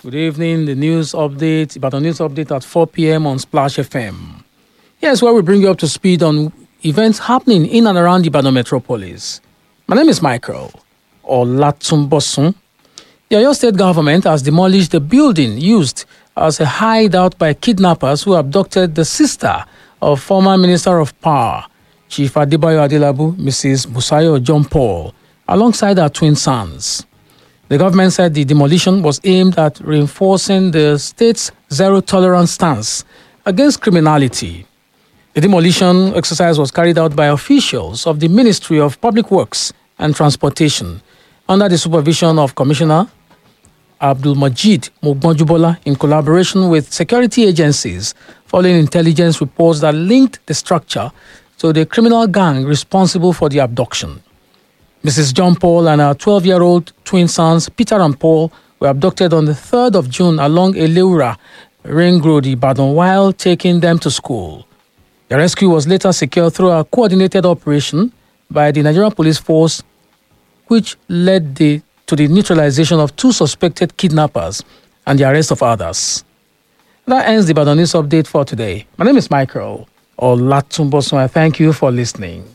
Good evening. The news update, Ibadan News Update at 4 p.m. on Splash FM. Here's where we bring you up to speed on events happening in and around Ibadan metropolis. My name is Michael Olatunbosun. The Oyo State government has demolished the building used as a hideout by kidnappers who abducted the sister of former Minister of Power, Chief Adebayo Adelabu, Mrs. Busayo John Paul, alongside her twin sons. The government said the demolition was aimed at reinforcing the state's zero-tolerance stance against criminality. The demolition exercise was carried out by officials of the Ministry of Public Works and Transportation under the supervision of Commissioner Abdul Majid Mogbonjubola in collaboration with security agencies following intelligence reports that linked the structure to the criminal gang responsible for the abduction. Mrs. John Paul and her 12-year-old twin sons, Peter and Paul, were abducted on the 3rd of June along Eleura Ring Road, Ibadan, while taking them to school. The rescue was later secured through a coordinated operation by the Nigerian Police Force, which led to the neutralization of 2 suspected kidnappers and the arrest of others. That ends the Ibadan News Update for today. My name is Michael Olatunbosun. I thank you for listening.